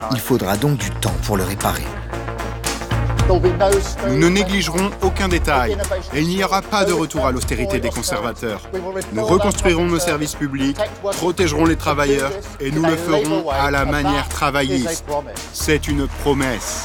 Il faudra donc du temps pour le réparer. Nous ne négligerons aucun détail et il n'y aura pas de retour à l'austérité des conservateurs. Nous reconstruirons nos services publics, protégerons les travailleurs et nous le ferons à la manière travailliste. C'est une promesse.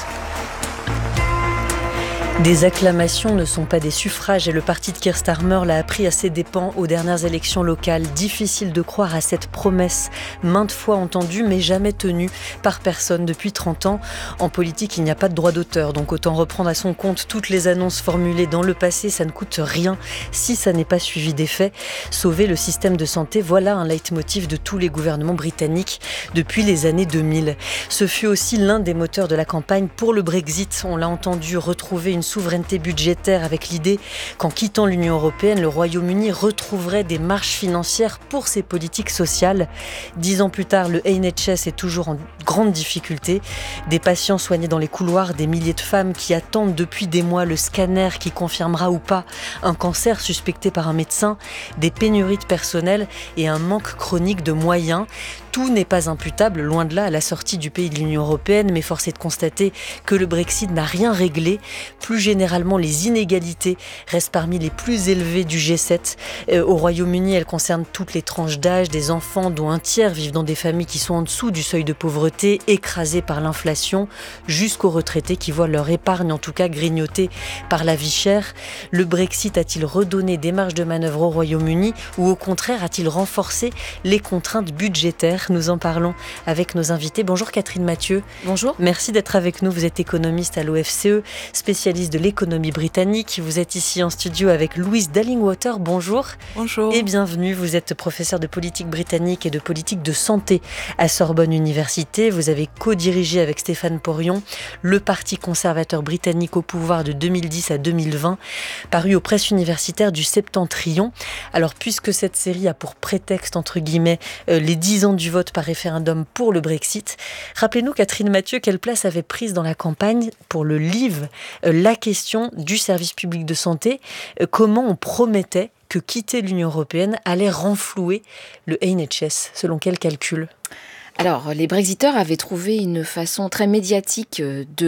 Des acclamations ne sont pas des suffrages et le parti de Keir Starmer l'a appris à ses dépens aux dernières élections locales. Difficile de croire à cette promesse, maintes fois entendue mais jamais tenue par personne depuis 30 ans. En politique, il n'y a pas de droit d'auteur, donc autant reprendre à son compte toutes les annonces formulées dans le passé, ça ne coûte rien si ça n'est pas suivi d'effet. Sauver le système de santé, voilà un leitmotiv de tous les gouvernements britanniques depuis les années 2000. Ce fut aussi l'un des moteurs de la campagne pour le Brexit. On l'a entendu, retrouver une souveraineté budgétaire avec l'idée qu'en quittant l'Union européenne, le Royaume-Uni retrouverait des marges financières pour ses politiques sociales. 10 ans plus tard, le NHS est toujours en grande difficulté. Des patients soignés dans les couloirs, des milliers de femmes qui attendent depuis des mois le scanner qui confirmera ou pas un cancer suspecté par un médecin, des pénuries de personnel et un manque chronique de moyens. Tout n'est pas imputable, loin de là, à la sortie du pays de l'Union européenne, mais force est de constater que le Brexit n'a rien réglé. Plus généralement, les inégalités restent parmi les plus élevées du G7. Au Royaume-Uni, elles concernent toutes les tranches d'âge, des enfants dont un tiers vivent dans des familles qui sont en dessous du seuil de pauvreté, écrasées par l'inflation, jusqu'aux retraités qui voient leur épargne en tout cas grignotée par la vie chère. Le Brexit a-t-il redonné des marges de manœuvre au Royaume-Uni ou au contraire a-t-il renforcé les contraintes budgétaires ? Nous en parlons avec nos invités. Bonjour Catherine Mathieu. Bonjour. Merci d'être avec nous. Vous êtes économiste à l'OFCE, spécialiste de l'économie britannique. Vous êtes ici en studio avec Louise Dallingwater. Bonjour. Bonjour. Et bienvenue. Vous êtes professeur de politique britannique et de politique de santé à Sorbonne Université. Vous avez co-dirigé avec Stéphane Porion le Parti conservateur britannique au pouvoir de 2010 à 2020, paru aux presses universitaires du Septentrion. Alors, puisque cette série a pour prétexte, entre guillemets, les 10 ans du vote par référendum pour le Brexit, rappelez-nous, Catherine Mathieu, quelle place avait prise dans la campagne pour le Leave la question du service public de santé, comment on promettait que quitter l'Union européenne allait renflouer le NHS, selon quel calcul ? Alors, les Brexiteurs avaient trouvé une façon très médiatique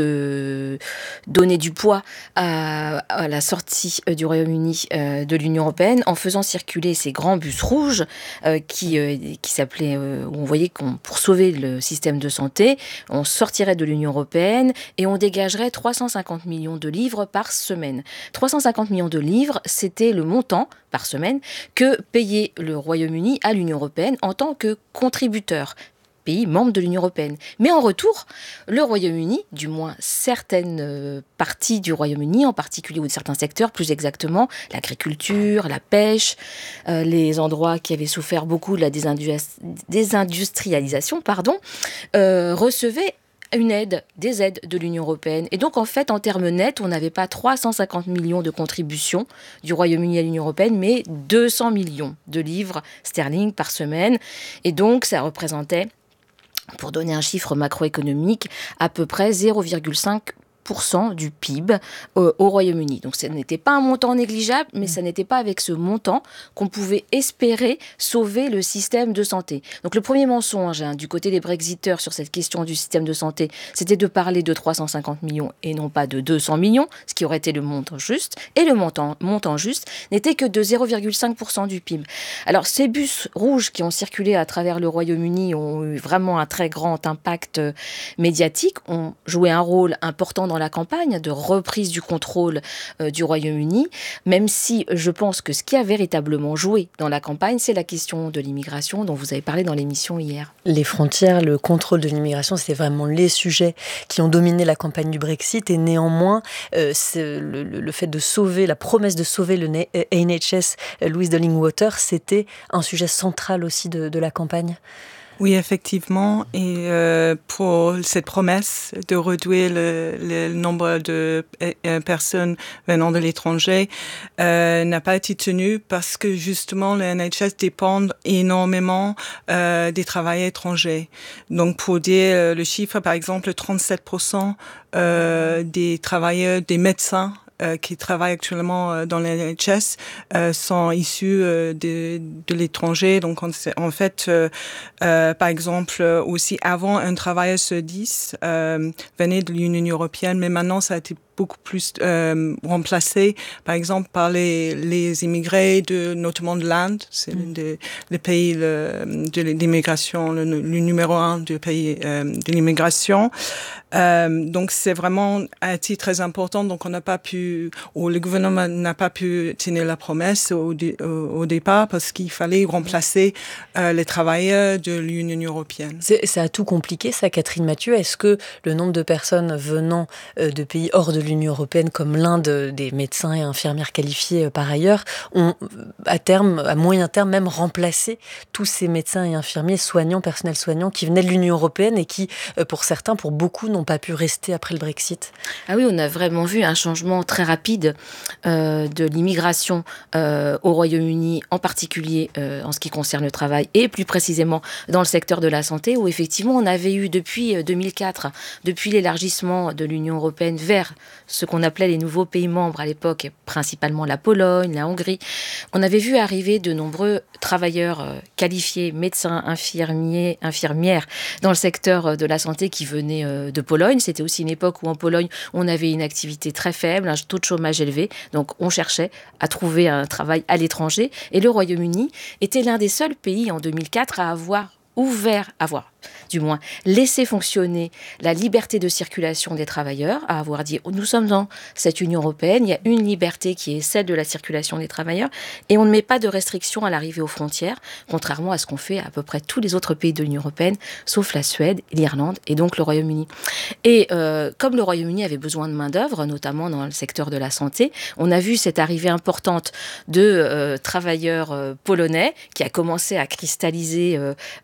de donner du poids à la sortie du Royaume-Uni de l'Union européenne en faisant circuler ces grands bus rouges qui s'appelaient, où on voyait qu'on, pour sauver le système de santé, on sortirait de l'Union européenne et on dégagerait 350 millions de livres par semaine. 350 millions de livres, c'était le montant par semaine que payait le Royaume-Uni à l'Union européenne en tant que contributeur, pays membres de l'Union européenne. Mais en retour, le Royaume-Uni, du moins certaines parties du Royaume-Uni, en particulier, ou de certains secteurs, plus exactement, l'agriculture, la pêche, les endroits qui avaient souffert beaucoup de la désindustrialisation, recevaient des aides de l'Union européenne. Et donc, en fait, en termes nets, on n'avait pas 350 millions de contributions du Royaume-Uni à l'Union européenne, mais 200 millions de livres sterling par semaine. Et donc, ça représentait, pour donner un chiffre macroéconomique, à peu près 0,5% du PIB au Royaume-Uni. Donc ce n'était pas un montant négligeable, mais ça n'était pas avec ce montant qu'on pouvait espérer sauver le système de santé. Donc le premier mensonge du côté des Brexiteurs sur cette question du système de santé, c'était de parler de 350 millions et non pas de 200 millions, ce qui aurait été le montant juste. Et le montant juste n'était que de 0,5% du PIB. Alors ces bus rouges qui ont circulé à travers le Royaume-Uni ont eu vraiment un très grand impact médiatique, ont joué un rôle important dans la campagne de reprise du contrôle du Royaume-Uni, même si je pense que ce qui a véritablement joué dans la campagne, c'est la question de l'immigration dont vous avez parlé dans l'émission hier. Les frontières, le contrôle de l'immigration, c'était vraiment les sujets qui ont dominé la campagne du Brexit et néanmoins, le fait de sauver, la promesse de sauver le NHS, Louise Dallingwater, c'était un sujet central aussi de la campagne. Oui, effectivement. Et pour cette promesse de réduire le nombre de personnes venant de l'étranger n'a pas été tenue parce que justement le NHS dépend énormément des travailleurs étrangers. Donc pour dire le chiffre, par exemple, 37% des travailleurs, des médecins qui travaillent actuellement dans les NHS sont issus de l'étranger. Donc, en fait, par exemple, aussi avant, un travailleur sur 10 venait de l'Union européenne, mais maintenant, ça a été beaucoup plus remplacé, par exemple, par les immigrés, notamment de l'Inde. C'est le pays de l'immigration, le numéro 1 du pays de l'immigration. Donc, c'est vraiment un titre très important. Donc, le gouvernement n'a pas pu tenir la promesse au départ parce qu'il fallait remplacer les travailleurs de l'Union européenne. Ça a tout compliqué, ça, Catherine Mathieu. Est-ce que le nombre de personnes venant de pays hors de l'Union européenne, comme l'Inde, des médecins et infirmières qualifiés par ailleurs, ont à moyen terme même remplacé tous ces médecins et infirmiers soignants, personnels soignants qui venaient de l'Union européenne et qui, pour certains, pour beaucoup, n'ont pas pu rester après le Brexit? Ah oui, on a vraiment vu un changement très rapide de l'immigration au Royaume-Uni, en particulier en ce qui concerne le travail et plus précisément dans le secteur de la santé, où effectivement on avait eu depuis 2004, depuis l'élargissement de l'Union européenne vers ce qu'on appelait les nouveaux pays membres à l'époque, principalement la Pologne, la Hongrie, on avait vu arriver de nombreux travailleurs qualifiés, médecins, infirmiers, infirmières, dans le secteur de la santé qui venaient de Pologne. C'était aussi une époque où en Pologne, on avait une activité très faible, un taux de chômage élevé. Donc, on cherchait à trouver un travail à l'étranger. Et le Royaume-Uni était l'un des seuls pays en 2004 à avoir du moins laisser fonctionner la liberté de circulation des travailleurs, à avoir dit nous sommes dans cette Union européenne, il y a une liberté qui est celle de la circulation des travailleurs et on ne met pas de restrictions à l'arrivée aux frontières, contrairement à ce qu'ont fait à peu près tous les autres pays de l'Union européenne, sauf la Suède, l'Irlande et donc le Royaume-Uni. Et comme le Royaume-Uni avait besoin de main-d'œuvre, notamment dans le secteur de la santé, on a vu cette arrivée importante de travailleurs polonais qui a commencé à cristalliser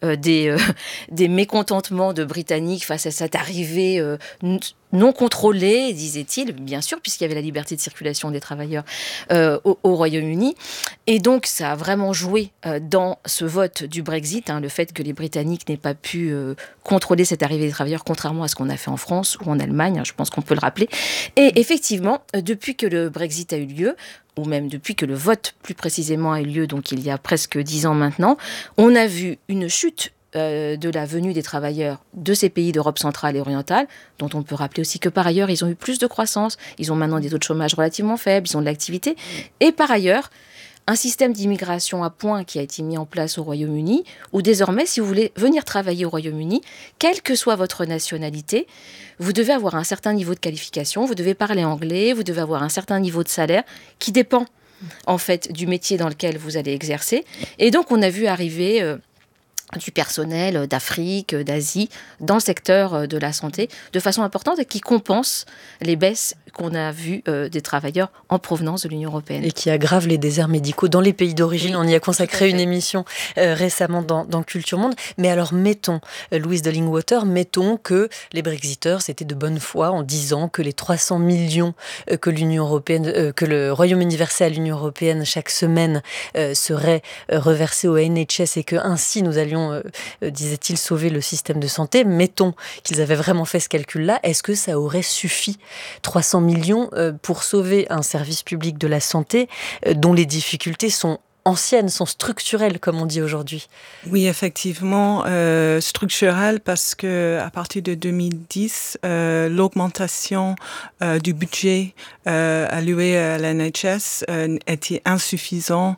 des mécontentements de Britanniques face à cette arrivée non contrôlée, disait-il, bien sûr, puisqu'il y avait la liberté de circulation des travailleurs au Royaume-Uni. Et donc, ça a vraiment joué dans ce vote du Brexit, le fait que les Britanniques n'aient pas pu contrôler cette arrivée des travailleurs, contrairement à ce qu'on a fait en France ou en Allemagne, je pense qu'on peut le rappeler. Et effectivement, depuis que le Brexit a eu lieu, ou même depuis que le vote, plus précisément, a eu lieu, donc il y a presque 10 ans maintenant, on a vu une chute de la venue des travailleurs de ces pays d'Europe centrale et orientale, dont on peut rappeler aussi que par ailleurs, ils ont eu plus de croissance, ils ont maintenant des taux de chômage relativement faibles, ils ont de l'activité, et par ailleurs, un système d'immigration à points qui a été mis en place au Royaume-Uni, où désormais, si vous voulez venir travailler au Royaume-Uni, quelle que soit votre nationalité, vous devez avoir un certain niveau de qualification, vous devez parler anglais, vous devez avoir un certain niveau de salaire qui dépend en fait du métier dans lequel vous allez exercer. Et donc, on a vu arriver du personnel d'Afrique, d'Asie, dans le secteur de la santé, de façon importante et qui compense les baisses qu'on a vues des travailleurs en provenance de l'Union européenne. Et qui aggrave les déserts médicaux dans les pays d'origine. Oui, on y a consacré une émission récemment dans Culture Monde. Mais alors mettons, Louise de Lingwater, mettons que les Brexiteurs, c'était de bonne foi en disant que les 300 millions que l'Union européenne, que le Royaume-Uni versait à l'Union européenne chaque semaine seraient reversés au NHS et que ainsi nous allions disait-il, sauver le système de santé. Mettons qu'ils avaient vraiment fait ce calcul-là. Est-ce que ça aurait suffi, 300 millions, pour sauver un service public de la santé dont les difficultés sont anciennes, sont structurelles, comme on dit aujourd'hui? Oui, effectivement, structurelles parce que à partir de 2010, l'augmentation du budget alloué à la NHS était insuffisant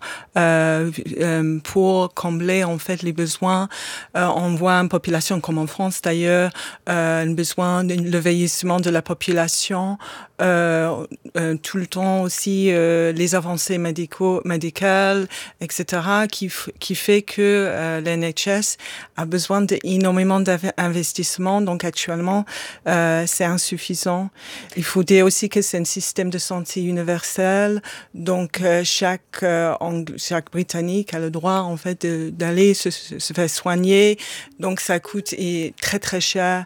pour combler en fait les besoins. On voit une population comme en France d'ailleurs, un besoin le vieillissement de la population, tout le temps aussi les avancées médicales, etc., qui fait que la NHS a besoin d'énormément d'investissements. Donc actuellement, c'est insuffisant. Il faut dire aussi que c'est un système de santé universel. Donc chaque Britannique a le droit en fait d'aller se faire soigner. Donc ça coûte très très cher.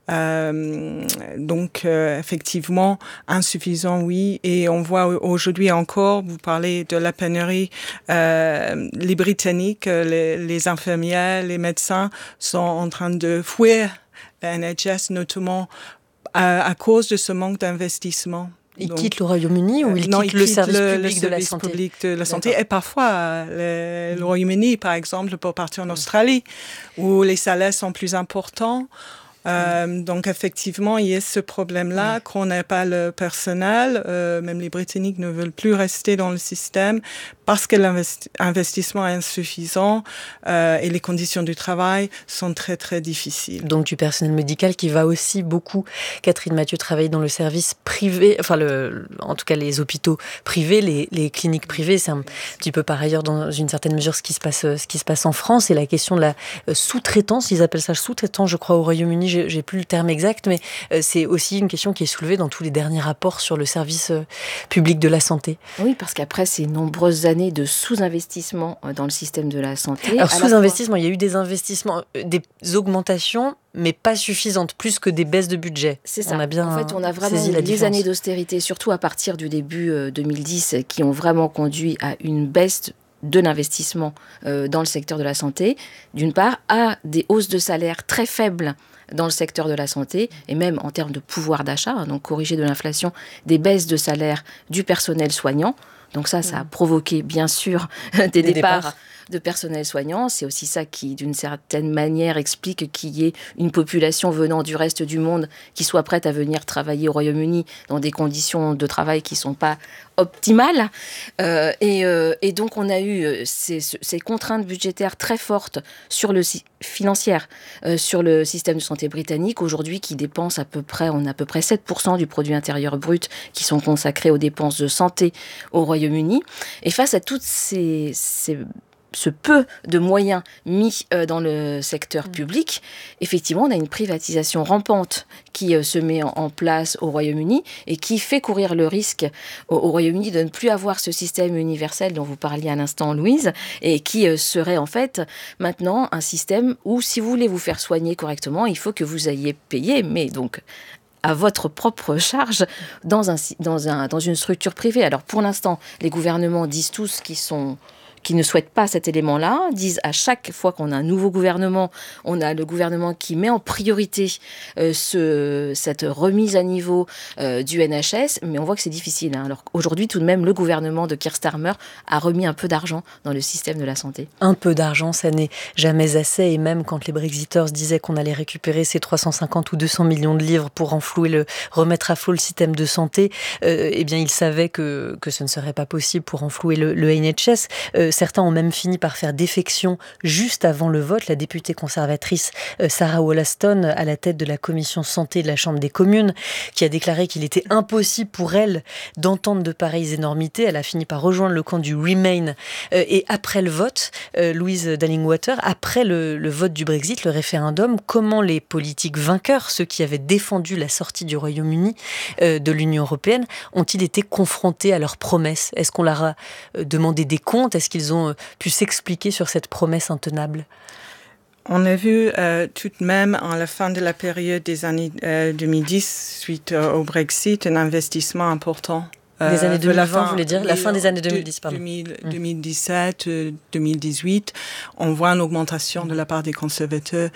Donc effectivement insuffisant, oui, et on voit aujourd'hui encore, vous parlez de la pénurie, les Britanniques, les infirmières, les médecins sont en train de fuir la NHS, notamment à cause de ce manque d'investissement. Il quitte le Royaume-Uni ou il quitte le service public de la santé? Public de la santé. Et parfois, le Royaume-Uni, par exemple, peut partir en Australie, où les salaires sont plus importants. Donc effectivement, il y a ce problème-là qu'on n'a pas le personnel. Même les Britanniques ne veulent plus rester dans le système parce que l'investissement est insuffisant et les conditions du travail sont très très difficiles. Donc du personnel médical qui va aussi beaucoup, Catherine Mathieu, travailler dans le service privé, enfin en tout cas les hôpitaux privés, les cliniques privées. C'est un petit peu par ailleurs dans une certaine mesure ce qui se passe en France. Et la question de la sous-traitance, ils appellent ça sous-traitance, je crois, au Royaume-Uni. J'ai plus le terme exact, mais c'est aussi une question qui est soulevée dans tous les derniers rapports sur le service public de la santé. Oui, parce qu'après ces nombreuses années de sous-investissement dans le système de la santé... Alors sous-investissement, il y a eu des investissements, des augmentations, mais pas suffisantes, plus que des baisses de budget. C'est ça. On a bien en fait, on a vraiment saisi la les différence. années d'austérité, surtout à partir du début 2010, qui ont vraiment conduit à une baisse de l'investissement dans le secteur de la santé, d'une part, à des hausses de salaire très faibles dans le secteur de la santé, et même en termes de pouvoir d'achat, donc corrigé de l'inflation, des baisses de salaire du personnel soignant. Donc ça a provoqué, bien sûr, des départs de personnel soignant. C'est aussi ça qui, d'une certaine manière, explique qu'il y ait une population venant du reste du monde qui soit prête à venir travailler au Royaume-Uni dans des conditions de travail qui ne sont pas optimales. Et donc, on a eu ces contraintes budgétaires très fortes financières sur le système de santé britannique, aujourd'hui, qui dépense on a à peu près 7% du produit intérieur brut qui sont consacrés aux dépenses de santé au Royaume-Uni. Et face à toutes ce peu de moyens mis dans le secteur public, effectivement, on a une privatisation rampante qui se met en place au Royaume-Uni et qui fait courir le risque au Royaume-Uni de ne plus avoir ce système universel dont vous parliez à l'instant, Louise, et qui serait en fait maintenant un système où, si vous voulez vous faire soigner correctement, il faut que vous ayez payé, mais donc à votre propre charge dans une structure privée. Alors pour l'instant, les gouvernements disent tous qui ne souhaitent pas cet élément-là, disent à chaque fois qu'on a un nouveau gouvernement, on a le gouvernement qui met en priorité cette remise à niveau du NHS, mais on voit que c'est difficile. Alors aujourd'hui, tout de même, le gouvernement de Keir Starmer a remis un peu d'argent dans le système de la santé. Un peu d'argent, ça n'est jamais assez, et même quand les Brexiters disaient qu'on allait récupérer ces 350 ou 200 millions de livres pour remettre à flot le système de santé, eh bien ils savaient que ce ne serait pas possible pour renflouer le NHS. Certains ont même fini par faire défection juste avant le vote. La députée conservatrice Sarah Wollaston, à la tête de la commission santé de la Chambre des communes, qui a déclaré qu'il était impossible pour elle d'entendre de pareilles énormités. Elle a fini par rejoindre le camp du Remain. Et après le vote, Louise Dallingwater, après le vote du Brexit, le référendum, comment les politiques vainqueurs, ceux qui avaient défendu la sortie du Royaume-Uni de l'Union européenne, ont-ils été confrontés à leurs promesses? Est-ce qu'on leur a demandé des comptes? Est-ce qu'ils ont pu s'expliquer sur cette promesse intenable? On a vu tout de même, à la fin de la période des années 2010, suite au Brexit, un investissement important. Les années 2020, vous voulez dire? La fin des années 2010, pardon. 2017, 2018, on voit une augmentation de la part des conservateurs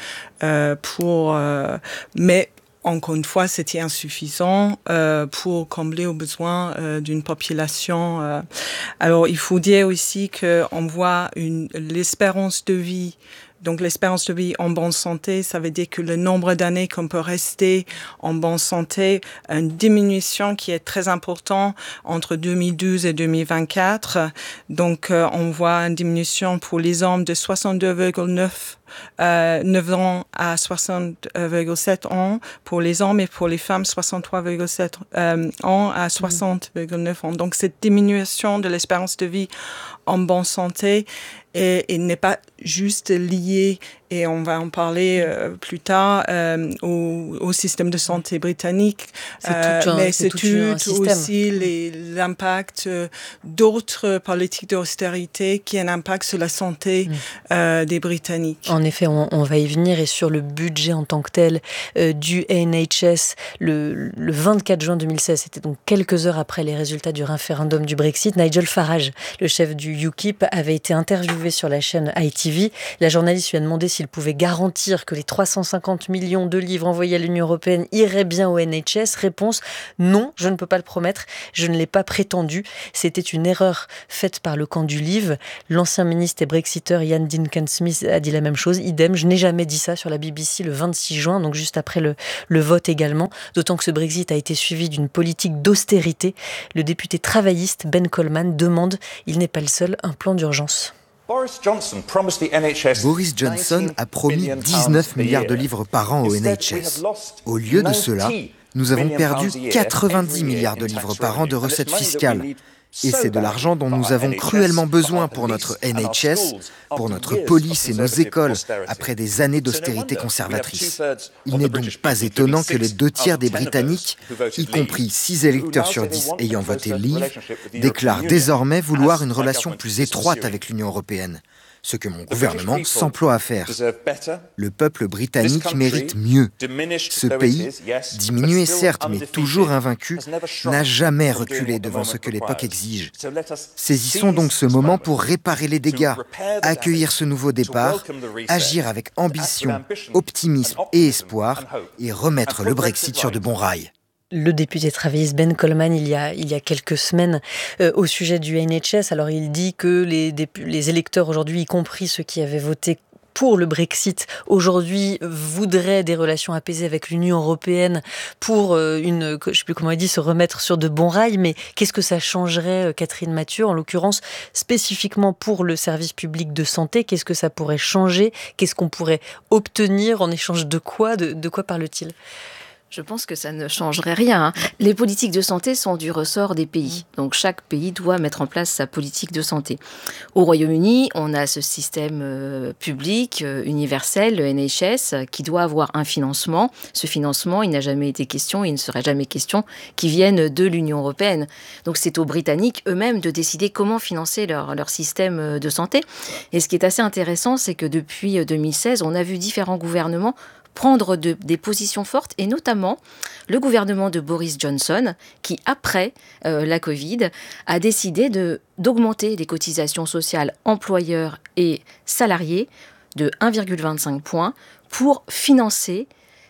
mais encore une fois, c'était insuffisant pour combler aux besoins d'une population. Alors, il faut dire aussi qu'on voit l'espérance de vie. Donc, l'espérance de vie en bonne santé, ça veut dire que le nombre d'années qu'on peut rester en bonne santé, une diminution qui est très importante entre 2012 et 2024. Donc, on voit une diminution pour les hommes de 62,9 ans à 60,7 ans pour les hommes, et pour les femmes 63,7 ans à 60,9 ans. Donc cette diminution de l'espérance de vie en bonne santé et n'est pas juste liée, et on va en parler plus tard, au système de santé britannique, mais c'est tout aussi l'impact d'autres politiques d'austérité qui ont un impact sur la santé des Britanniques. En effet, on va y venir, et sur le budget en tant que tel du NHS, le 24 juin 2016, c'était donc quelques heures après les résultats du référendum du Brexit, Nigel Farage, le chef du UKIP, avait été interviewé sur la chaîne ITV. La journaliste lui a demandé s'il pouvait garantir que les 350 millions de livres envoyés à l'Union européenne iraient bien au NHS. Réponse, non, je ne peux pas le promettre, je ne l'ai pas prétendu. C'était une erreur faite par le camp du Leave. L'ancien ministre et brexiteur Ian Duncan-Smith a dit la même chose, idem, je n'ai jamais dit ça sur la BBC le 26 juin, donc juste après le vote également, d'autant que ce Brexit a été suivi d'une politique d'austérité. Le député travailliste Ben Coleman demande, il n'est pas le seul, un plan d'urgence. Boris Johnson a promis 19 milliards de livres par an au NHS. Au lieu de cela, nous avons perdu 90 milliards de livres par an de recettes fiscales. Et c'est de l'argent dont nous avons cruellement besoin pour notre NHS, pour notre police et nos écoles, après des années d'austérité conservatrice. Il n'est donc pas étonnant que les 2 tiers des Britanniques, y compris 6 électeurs sur 10 ayant voté Leave, déclarent désormais vouloir une relation plus étroite avec l'Union européenne. Ce que mon gouvernement s'emploie à faire. Le peuple britannique mérite mieux. Ce pays, diminué certes, mais toujours invaincu, n'a jamais reculé devant ce que l'époque exige. Saisissons donc ce moment pour réparer les dégâts, accueillir ce nouveau départ, agir avec ambition, optimisme et espoir, et remettre le Brexit sur de bons rails. Le député travailliste Ben Coleman, il y a quelques semaines, au sujet du NHS. Alors, il dit que les électeurs aujourd'hui, y compris ceux qui avaient voté pour le Brexit, aujourd'hui, voudraient des relations apaisées avec l'Union européenne pour je sais plus comment il dit, se remettre sur de bons rails. Mais qu'est-ce que ça changerait, Catherine Mathieu, en l'occurrence, spécifiquement pour le service public de santé? Qu'est-ce que ça pourrait changer? Qu'est-ce qu'on pourrait obtenir en échange de quoi? De quoi parle-t-il? Je pense que ça ne changerait rien. Les politiques de santé sont du ressort des pays. Donc chaque pays doit mettre en place sa politique de santé. Au Royaume-Uni, on a ce système public, universel, le NHS, qui doit avoir un financement. Ce financement, il n'a jamais été question, il ne serait jamais question qu'il vienne de l'Union européenne. Donc c'est aux Britanniques eux-mêmes de décider comment financer leur système de santé. Et ce qui est assez intéressant, c'est que depuis 2016, on a vu différents gouvernements prendre des positions fortes, et notamment le gouvernement de Boris Johnson, qui, après la Covid, a décidé d'augmenter les cotisations sociales employeurs et salariés de 1,25 points pour financer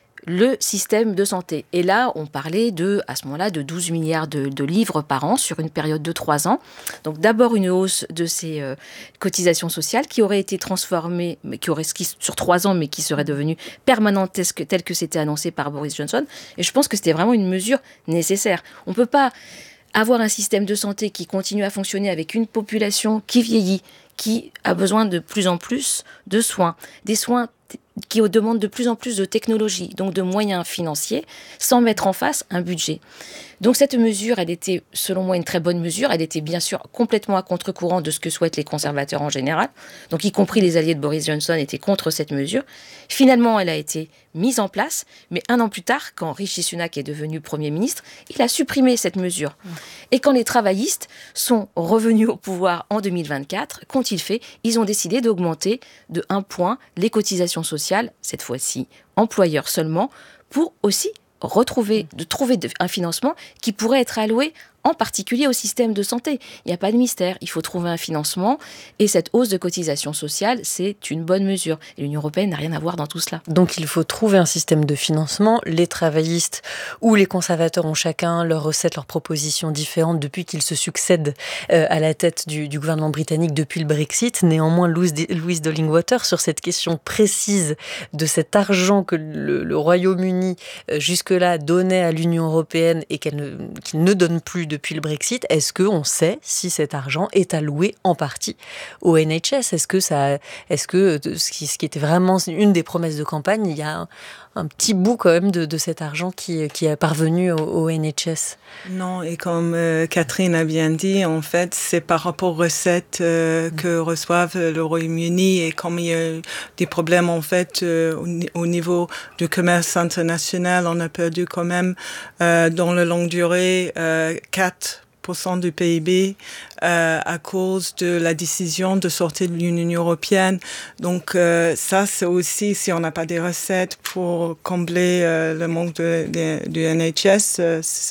le système de santé. Et là, on parlait à ce moment-là de 12 milliards de livres par an sur une période de 3 ans. Donc d'abord une hausse de ces cotisations sociales qui aurait été transformée, sur 3 ans, mais qui serait devenue permanente telle que c'était annoncé par Boris Johnson. Et je pense que c'était vraiment une mesure nécessaire. On ne peut pas avoir un système de santé qui continue à fonctionner avec une population qui vieillit, qui a besoin de plus en plus de soins, des soins qui demandent de plus en plus de technologie, donc de moyens financiers, sans mettre en face un budget. Donc cette mesure, elle était, selon moi, une très bonne mesure. Elle était bien sûr complètement à contre-courant de ce que souhaitent les conservateurs en général. Donc y compris les alliés de Boris Johnson étaient contre cette mesure. Finalement, elle a été mise en place, mais 1 an plus tard, quand Rishi Sunak est devenu Premier ministre, il a supprimé cette mesure. Et quand les travaillistes sont revenus au pouvoir en 2024, qu'ont-ils fait? Ils ont décidé d'augmenter de 1 point les cotisations sociales, cette fois-ci employeurs seulement, pour aussi trouver un financement qui pourrait être alloué en particulier au système de santé. Il n'y a pas de mystère, il faut trouver un financement et cette hausse de cotisation sociale, c'est une bonne mesure. Et l'Union européenne n'a rien à voir dans tout cela. Donc il faut trouver un système de financement. Les travaillistes ou les conservateurs ont chacun leurs recettes, leurs propositions différentes depuis qu'ils se succèdent à la tête du gouvernement britannique depuis le Brexit. Néanmoins, Louise Dollingwater, sur cette question précise de cet argent que le Royaume-Uni jusque-là donnait à l'Union européenne et qu'il ne donne plus depuis le Brexit, est-ce qu'on sait si cet argent est alloué en partie au NHS? Est-ce que ce qui était vraiment une des promesses de campagne, il y a un petit bout quand même de cet argent qui est parvenu au NHS? Non, et comme Catherine a bien dit, en fait, c'est par rapport aux recettes que reçoivent le Royaume-Uni, et comme il y a des problèmes en fait au niveau du commerce international, on a perdu quand même dans la longue durée 4% 5% du PIB à cause de la décision de sortir de l'Union européenne. Donc ça, c'est aussi, si on n'a pas des recettes pour combler le manque du NHS,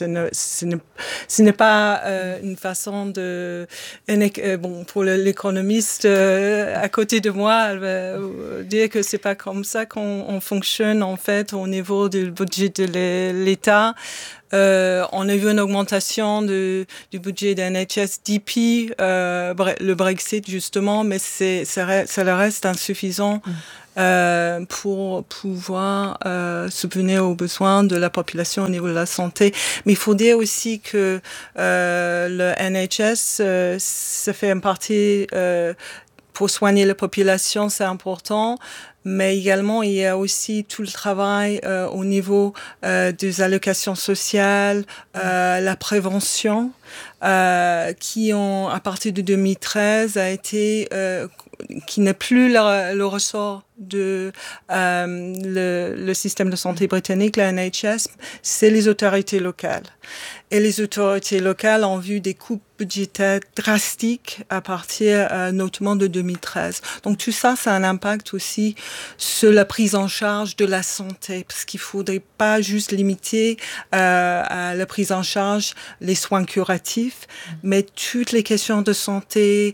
ce n'est pas une façon de... bon, pour l'économiste à côté de moi, elle va dire que c'est pas comme ça qu'on fonctionne en fait au niveau du budget de l'État. On a vu une augmentation du budget de NHS depuis le Brexit justement, mais ça reste insuffisant pour pouvoir subvenir aux besoins de la population au niveau de la santé. Mais il faut dire aussi que le NHS, ça fait une partie pour soigner la population, c'est important. Mais également, il y a aussi tout le travail au niveau des allocations sociales, la prévention, qui ont, à partir de 2013, a été, qui n'est plus le ressort de le système de santé britannique, la NHS, c'est les autorités locales. Et les autorités locales ont vu des coupes budgétaires drastiques à partir notamment de 2013. Donc tout ça, ça a un impact aussi sur la prise en charge de la santé, parce qu'il faudrait pas juste limiter à la prise en charge les soins curatifs, mais toutes les questions de santé,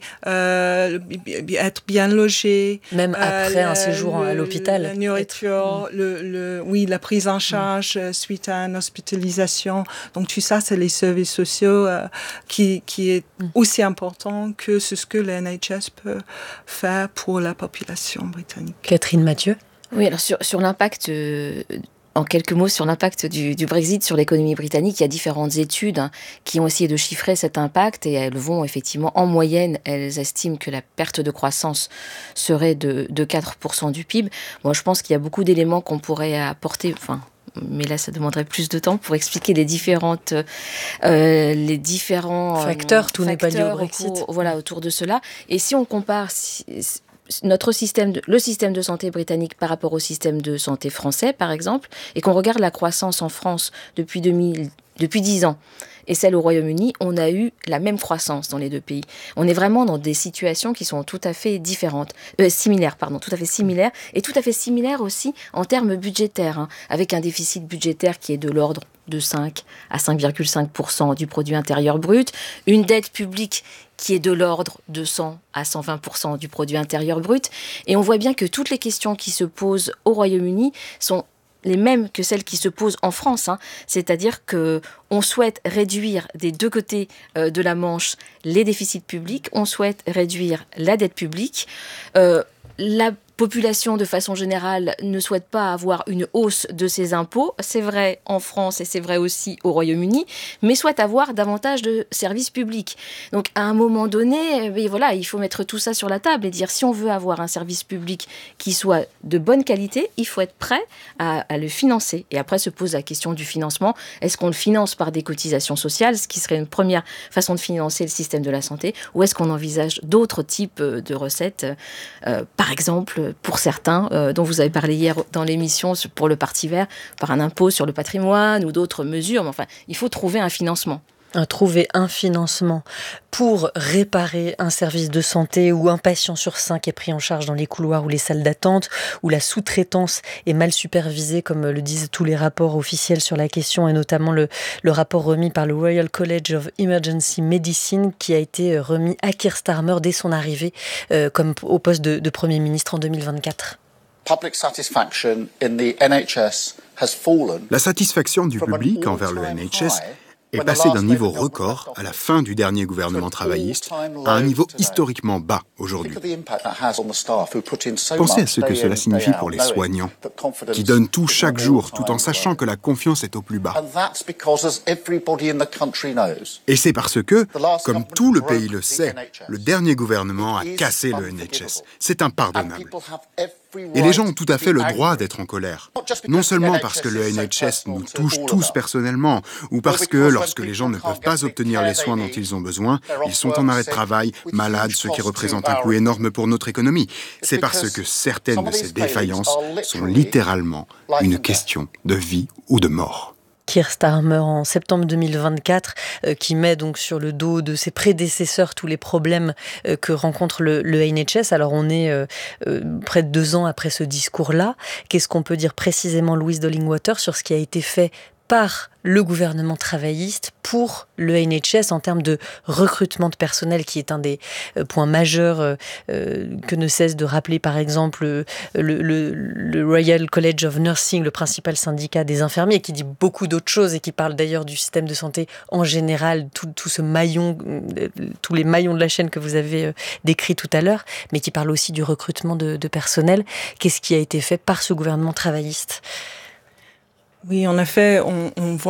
être bien logé, même après un séjour à l'hôpital, la nourriture, la prise en charge suite à une hospitalisation. Donc tout ça, c'est les services sociaux qui est aussi important que ce que le NHS peut faire pour la population britannique. Catherine Mathieu. Oui, alors sur l'impact, en quelques mots, sur l'impact du Brexit sur l'économie britannique, il y a différentes études qui ont essayé de chiffrer cet impact et elles vont effectivement, en moyenne, elles estiment que la perte de croissance serait de 4% du PIB. Moi, je pense qu'il y a beaucoup d'éléments qu'on pourrait apporter, mais là, ça demanderait plus de temps pour expliquer les différents facteurs. Tout n'est pas lié au Brexit. Autour de cela. Et si on compare le système de santé britannique par rapport au système de santé français, par exemple, et qu'on regarde la croissance en France depuis 10 ans, et celle au Royaume-Uni, on a eu la même croissance dans les deux pays. On est vraiment dans des situations qui sont tout à fait similaires, et tout à fait similaires aussi en termes budgétaires, avec un déficit budgétaire qui est de l'ordre de 5 à 5,5% du produit intérieur brut, une dette publique qui est de l'ordre de 100 à 120% du produit intérieur brut. Et on voit bien que toutes les questions qui se posent au Royaume-Uni sont les mêmes que celles qui se posent en France, c'est-à-dire qu'on souhaite réduire des deux côtés de la Manche les déficits publics, on souhaite réduire la dette publique. La population, de façon générale, ne souhaite pas avoir une hausse de ses impôts. C'est vrai en France et c'est vrai aussi au Royaume-Uni, mais souhaite avoir davantage de services publics. Donc, à un moment donné, il faut mettre tout ça sur la table et dire si on veut avoir un service public qui soit de bonne qualité, il faut être prêt à le financer. Et après se pose la question du financement. Est-ce qu'on le finance par des cotisations sociales, ce qui serait une première façon de financer le système de la santé, ou est-ce qu'on envisage d'autres types de recettes, par exemple, pour certains, dont vous avez parlé hier dans l'émission pour le Parti vert, par un impôt sur le patrimoine ou d'autres mesures. Mais enfin, il faut trouver un financement. Trouver un financement pour réparer un service de santé où un patient sur 5 est pris en charge dans les couloirs ou les salles d'attente, où la sous-traitance est mal supervisée, comme le disent tous les rapports officiels sur la question, et notamment le rapport remis par le Royal College of Emergency Medicine, qui a été remis à Keir Starmer dès son arrivée comme au poste de Premier ministre en 2024. La satisfaction du public envers le NHS est passé d'un niveau record à la fin du dernier gouvernement travailliste à un niveau historiquement bas aujourd'hui. Pensez à ce que cela signifie pour les soignants, qui donnent tout chaque jour tout en sachant que la confiance est au plus bas. Et c'est parce que, comme tout le pays le sait, le dernier gouvernement a cassé le NHS. C'est impardonnable. Et les gens ont tout à fait le droit d'être en colère. Non seulement parce que le NHS nous touche tous personnellement, ou parce que, lorsque les gens ne peuvent pas obtenir les soins dont ils ont besoin, ils sont en arrêt de travail, malades, ce qui représente un coût énorme pour notre économie. C'est parce que certaines de ces défaillances sont littéralement une question de vie ou de mort. Keir Starmer en septembre 2024, qui met donc sur le dos de ses prédécesseurs tous les problèmes que rencontre le NHS. Alors on est près de 2 ans après ce discours-là. Qu'est-ce qu'on peut dire précisément, Louise Dollingwater, sur ce qui a été fait par le gouvernement travailliste pour le NHS en termes de recrutement de personnel, qui est un des points majeurs que ne cesse de rappeler par exemple le Royal College of Nursing, le principal syndicat des infirmiers, qui dit beaucoup d'autres choses et qui parle d'ailleurs du système de santé en général, tout ce maillon, tous les maillons de la chaîne que vous avez décrit tout à l'heure, mais qui parle aussi du recrutement de personnel. Qu'est-ce qui a été fait par ce gouvernement travailliste ? Oui, en effet, on voit